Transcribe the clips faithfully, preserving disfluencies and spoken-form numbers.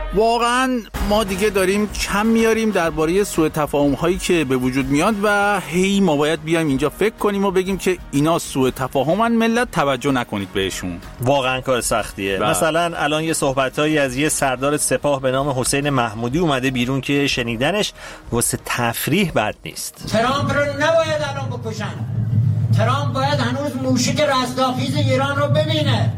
واقعا ما دیگه داریم کم میاریم درباره سوء تفاهم هایی که به وجود میاد و هی ما باید بیایم اینجا فکر کنیم و بگیم که اینا سوء تفاهمن، ملت توجه نکنید بهشون. واقعا کار سختیه. با. مثلا الان یه صحبتایی از یه سردار سپاه به نام حسین محمودی اومده بیرون که شنیدنش واسه تفریح بد نیست. ترامپ رو نباید الان بکشن. ترامپ باید هنوز موشک رستاخیز ایران رو ببینه.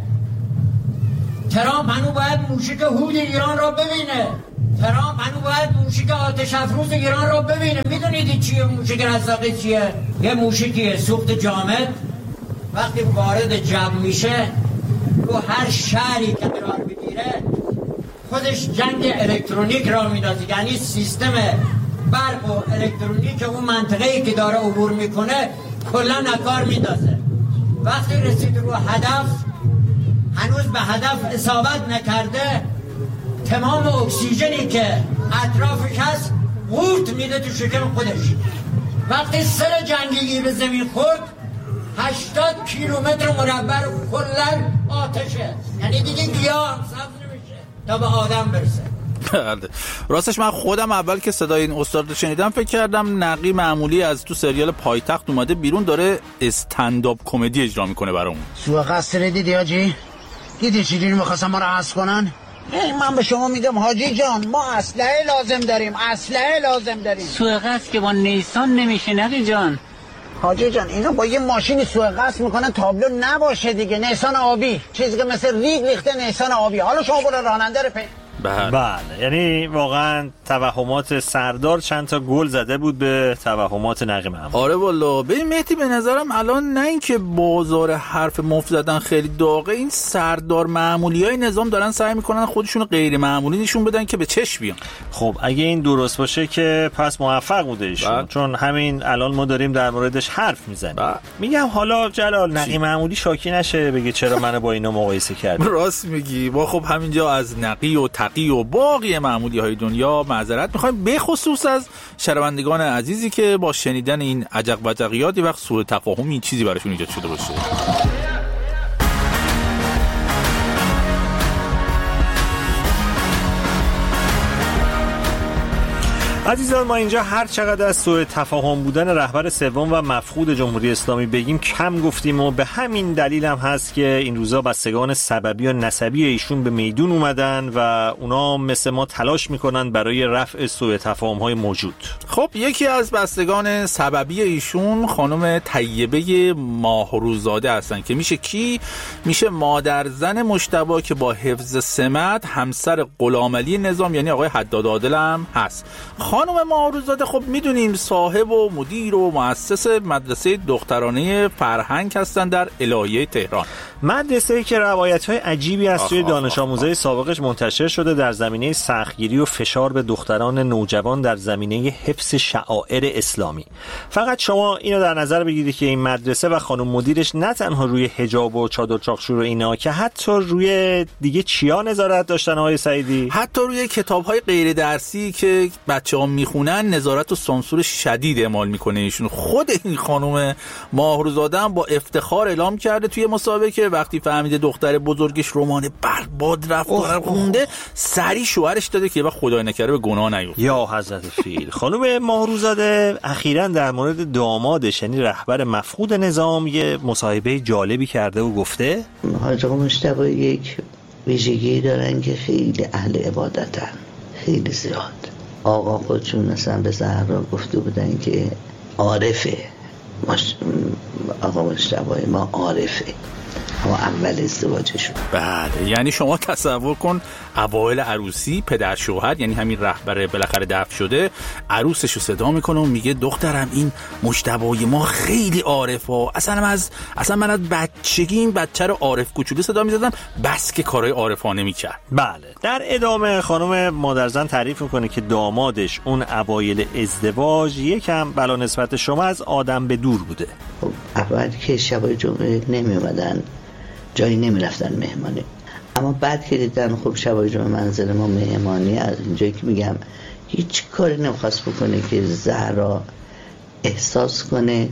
ترامپ هنوز باید موشک هود ایران رو ببینه. ترامپ هنوز باید موشک آتش افروز ایران رو ببینه. میدونید چیه موشک رستاخیز چیه؟ یه موشکیه سوخت جامد، وقتی وارد جو میشه رو هر شهری که قرار بگیره خودش جنگ الکترونیک را میندازه، یعنی سیستم برق و الکترونیک اون منطقه‌ای که داره عبور میکنه کلا نکار میندازه. وقتی رسید رو هدف، هنوز به هدف اصابت نکرده، تمام اکسیژنی که اطرافش هست قورت میده تو شکم خودش. وقتی سر جنگی به زمین خورد هشتاد کیلومتر مربع کلا آتشه، یعنی دیگه گیاه هم سبز نمیشه تا به آدم برسه. راستش من خودم اول که صدای این استاد رو شنیدم فکر کردم نقی معمولی از تو سریال پایتخت اومده بیرون داره استندآپ کمدی اجرا میکنه برامون. سوء قصد دیدی حاجی؟ دیدی چجوری می‌خواستن ما رو حذف کنن؟ من به شما میگم حاجی جان، ما اسلحه لازم داریم، اسلحه لازم داریم. سوء قصد که با نیسان نمیشه نقی جان. حاجی جان اینا با یه ماشینی سوء قصد میکنن تابلو نباشه دیگه، نیسان آبی، چیزی که مثل ریگ ریخته نیسان آبی. حالا شما برو راننده رو پی بله. بله یعنی واقعا توهمات سردار چند تا گل زده بود به توهمات نقی محمود. آره والله. ببین مهدی به نظرم الان نه اینکه بازار حرف مفت زدن خیلی داغه، این سردار معمولیای نظام دارن سعی میکنن خودشونو غیر معمولی نشون بدن که به چش بیان. خب اگه این درست باشه که پس موفق بوده ایشون، چون همین الان ما داریم در موردش حرف میزنیم. میگم حالا جلال نقی محمودی شاکی نشه بگه چرا منو با اینا مقایسه کردی. راست میگی. ما خب همینجا از نقی و و باقی معمولی های دنیا معذرت میخوایم، به خصوص از شنوندگان عزیزی که با شنیدن این عجق وجقیات یه وقت سوء تفاهمی چیزی براشون ایجاد شده باشه. عزیزان ما اینجا هر چقدر از سوء تفاهم بودن رهبر سوم و مفقود جمهوری اسلامی بگیم کم گفتیم و به همین دلیل هم هست که این روزا بستگان سببی و نسبی ایشون به میدون اومدن و اونا مثل ما تلاش میکنن برای رفع سوء تفاهم های موجود. خب یکی از بستگان سببی ایشون خانم طیبه ماهروزاده هستن که میشه کی؟ میشه مادر زن مجتبی که با حفظ سمت همسر غلامعلی نظام یعنی آقای حداد عادل هم هست. خانم ماهروزاده خب میدونیم صاحب و مدیر و مؤسس مدرسه دخترانه فرهنگ هستن در الهیه تهران. مدرسه‌ای که روایت‌های عجیبی از سوی دانش آموزای سابقش منتشر شده در زمینه سختگیری و فشار به دختران نوجوان در زمینه حفظ شعائر اسلامی. فقط شما اینو در نظر بگیرید که این مدرسه و خانم مدیرش نه تنها روی حجاب و چادر چاقچور و اینا که حتی روی دیگه چیا نظارت داشتن آقای سعیدی؟ حتی روی کتاب‌های غیر درسی که بچه‌ها میخونن نظارت و سانسور شدید اعمال میکنه ایشون. خود این خانم ماهروزاده هم با افتخار اعلام کرده توی مسابقه که وقتی فهمیده دختر بزرگش رمان برباد رفت داره خونده سری شوهرش داده که وقت خدای نکرده به گناه نیفته. یا حضرت فیل. خانم ماهروزاده اخیراً در مورد دامادش یعنی رهبر مفقود نظام یه مصاحبه جالبی کرده و گفته حاج آقا مجتبی یک ویژگی دارن که خیلی اهل عبادتن، خیلی زیاد. آقا خودشون مثلا به زهرا گفته بودن که عارفه، مش... آقا مجتبی ما عارفه، اما اول ازدواجشون. بله یعنی شما تصور کن اوایل عروسی پدر شوهر یعنی همین رهبر بالاخره دفن شده عروسشو صدا میکنه و میگه دخترم این مجتبی ما خیلی عارفه، اصلا من از اصلا من از بچگی این بچه رو عارف کوچولو صدا میزدم بس که کارهای عارفانه میکرد. بله در ادامه خانم مادرزن تعریف میکنه که دامادش اون اوایل ازدواج یکم بلا نسبت شما از آدم به دور بوده. خب اول که شبای جمعه نمیومدن جایی نمیرفتن مهمانی، اما بعد که دیدن خب شبای جمعه منزل ما مهمانی، از اینجایی که میگم هیچ کاری نمیخواست بکنه که زهرا احساس کنه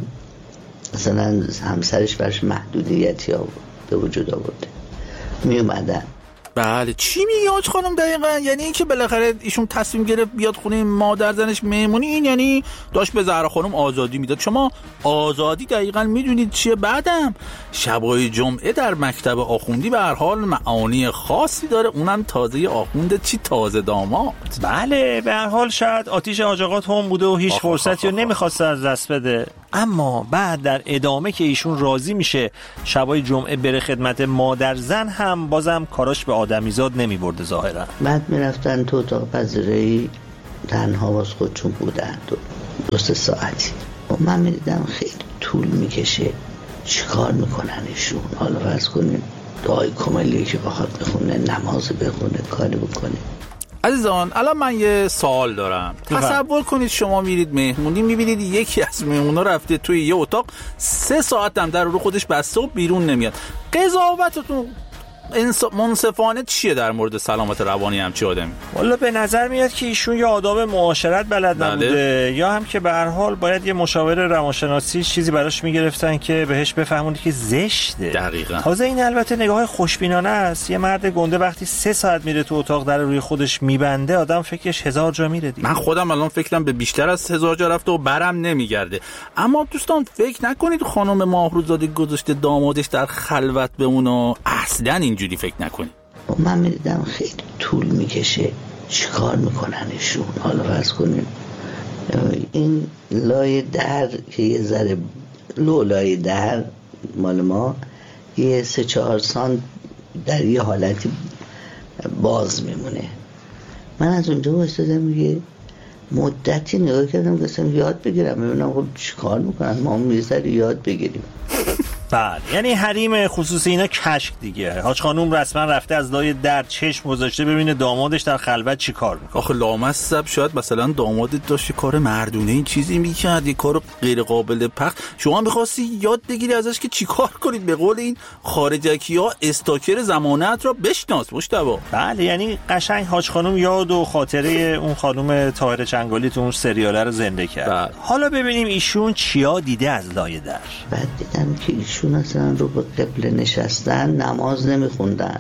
مثلا همسرش برش محدودیتی به وجود آورده. میومدن بله. چی میگی حاج خانم دقیقاً؟ یعنی این که بالاخره ایشون تصمیم گرفت بیاد خونه مادر زنش مهمونی، این یعنی داشت به زهرا خانم آزادی میداد. شما آزادی دقیقاً میدونید چیه؟ بعدم شبای جمعه در مکتب آخوندی به هر حال معانی خاصی داره، اونم تازه آخونده، چی تازه داماد. بله به هر حال شاید آتیش حاج آقا هم بوده و هیچ آخ فرصتی رو نمیخواست از دست بده، اما بعد در ادامه که ایشون راضی میشه شبای جمعه بره خدمت مادر زن، هم بازم کاراش به آدمیزاد نمیبرده ظاهرا. بعد میرفتن تو اتاق پذیرایی تنها باز خودشون بودن دو, دو سه ساعتی و من میدیدم خیلی طول میکشه چیکار میکنن ایشون. حالا فرض کنیم دعای کمالی که بخواد بخونه، نماز بخونه، کاری بکنه. عزیزان الان من یه سوال دارم. تصور کنید شما میرید مهمونی، میبینید یکی از مهمونا رفته توی یه اتاق سه ساعت هم در رو خودش بسته و بیرون نمیاد. قضاوتتون منصفانه چیه در مورد سلامت روانی همچی آدمی؟ والا به نظر میاد که ایشون یا آداب معاشرت بلد نبوده، یا هم که به هر حال باید یه مشاور روانشناسی چیزی براش میگرفتن که بهش بفهمونی که زشته. دقیقاً. تازه این البته نگاه خوشبینانه است. یه مرد گنده وقتی سه ساعت میره تو اتاق در روی خودش میبنده، آدم فکرش هزار جا میره دیگه. من خودم الان فکرم به بیشتر از هزار جا رفته و برم نمیگرده. اما دوستان فکر نکنید خانم ماهروزاده گذاشته دامادش در خلوت بمونه، اصلا اینجوری فکر نکنید. من میدیدم خیلی طول میکشه چیکار میکنن ایشون. حالا فرض کنیم این لای در که یه ذره لو لای در مال ما یه سه چهار سان در یه حالتی باز میمونه. من از اونجا وایسادم یه مدتی نگاه کردم گفتم یاد بگیرم ببینم خب چیکار میکنن، ما میذاری یاد بگیریم. بله یعنی حریم خصوصی اینا کشک دیگه. حاج خانوم رسما رفته از لای در چشم گذاشته ببینه دامادش در خلوت چی کار میکنه. آخه لامصب شاید مثلا دامادت داشت کار مردونه این چیزی میکرد، یه کار غیر قابل پخش، شما میخواستی یاد بگیری ازش که چی کار کنید. به قول این خارجکی ها استاکر زمانت را بشناس مجتبی. بله یعنی قشنگ حاج خانوم یاد و خاطره اون خانوم طاهر چنگالی تو اون سریاله رو زنده کرد. بله. حالا ببینیم ایشون چیا دیده از لای در. بعد دیدم که ایشون اصلا رو به قبله نشستن، نماز نمیخوندن،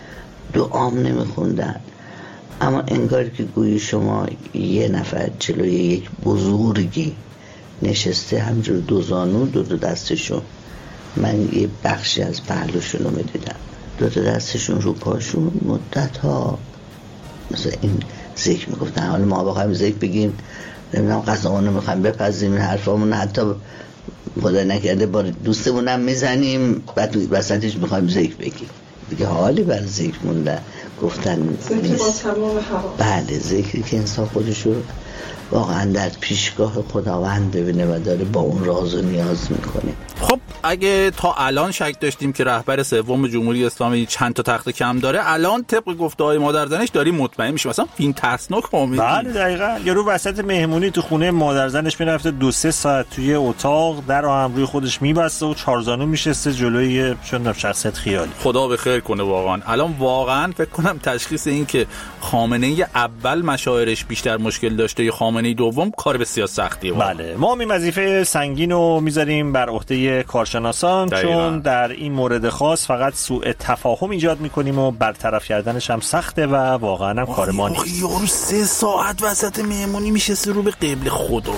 دعام نمیخوندن، اما انگار که گویی شما یه نفر جلوی یک بزرگی نشسته همجور دو زانو دو دو دستشون، من یه بخشی از پهلوشون رو میدیدم، دو دو دستشون رو پاشون مدت ها مثلا این ذکر میگفتن. حالا ما بخوایم ذکر بگیم نمیدونم قضاوانو میخوایم بپذیم این حرفامون، حتی خدا نکرده بار دوستمونم میزنیم بعد وسطش میخوایم ذکر بگیم دیگه، حالی بر ذکر مونده گفتن ذکر با تمام هوا. بله ذکری که انسان خودشو واقعا در پیشگاه خداوند ببینه و داره با اون راز و نیاز میکنه. خب اگه تا الان شک داشتیم که رهبر سوم جمهوری اسلامی چند تا تخت کم داره، الان طبق گفته‌های مادر زنش داریم مطمئن میشیم مثلا فیلم ترسناک کامل. بله دقیقاً. یارو وسط مهمونی تو خونه مادر زنش میرفته دو سه ساعت توی اتاق در رو هم روی خودش میبسته و چارزانو میشسته جلوی چون شخصیت خیالی. خدا به خیر کنه واقعا. الان واقعا فکر کنم تشخیص این که خامنه‌ای اول مشاعرش بیشتر مشکل داشته یا خامنه‌ای دوم کار بسیار سختیه. بله ما می وظیفه سنگین رو میذاریم بر عهده کارشناسان دقیقا. چون در این مورد خاص فقط سوء تفاهم ایجاد میکنیم و برطرف کردنش هم سخته و واقعا هم کار ما نیست. یارو سه ساعت وسط مهمونی میشسته رو به قبله خدا